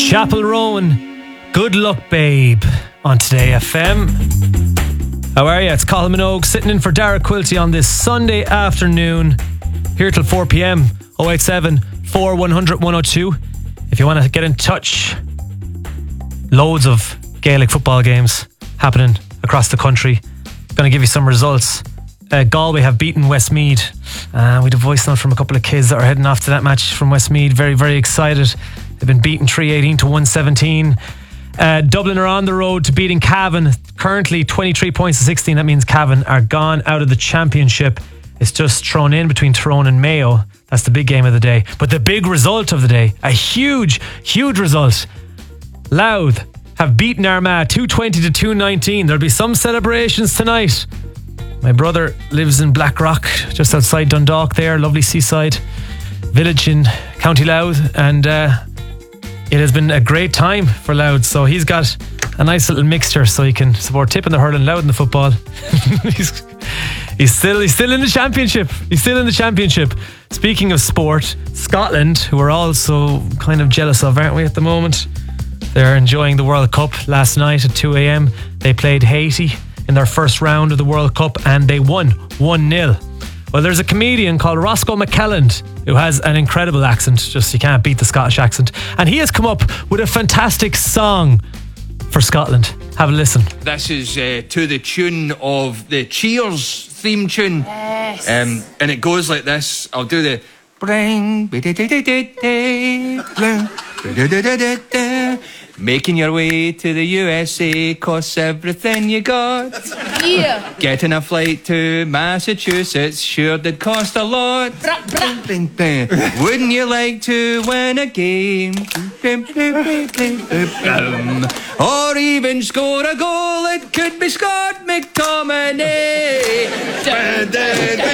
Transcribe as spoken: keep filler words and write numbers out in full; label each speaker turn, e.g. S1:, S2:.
S1: Chapel Rowan, Good Luck Babe on Today F M. How are you? It's Colin Minogue sitting in for Dara Quilty on this Sunday afternoon, here till four p.m. oh eight seven, four one hundred, one oh two. If you want to get in touch, loads of Gaelic football games happening across the country. Going to give you some results. Uh, Galway have beaten Westmead. Uh, we had a voice note from a couple of kids that are heading off to that match from Westmead. Very, very excited. They've been beaten three eighteen to one seventeen. Uh, Dublin are on the road to beating Cavan. Currently twenty-three points to sixteen. That means Cavan are gone out of the championship. It's just thrown in between Tyrone and Mayo. That's the big game of the day. But the big result of the day, a huge, huge result. Louth have beaten Armagh two twenty to two nineteen. There'll be some celebrations tonight. My brother lives in Blackrock, just outside Dundalk there. Lovely seaside village in County Louth. And uh, it has been a great time for Louth. So he's got a nice little mixture so he can support Tip in the hurling, Louth in the football. he's, he's still he's still in the championship. He's still in the championship. Speaking of sport, Scotland, who we're also kind of jealous of, aren't we, at the moment? They're enjoying the World Cup. Last night at two a.m. they played Haiti in their first round of the World Cup and they won one nil. Well, there's a comedian called Roscoe McKelland who has an incredible accent. Just you can't beat the Scottish accent. And he has come up with a fantastic song for Scotland. Have a listen.
S2: This is uh, to the tune of the Cheers theme tune.
S3: Yes.
S2: Um, and it goes like this. I'll do the bring, making your way to the U S A costs everything you got.
S3: Yeah.
S2: Getting a flight to Massachusetts sure did cost a lot. Bing, bing. Wouldn't you like to win a game? Um, or even score a goal? It could be Scott McTominay.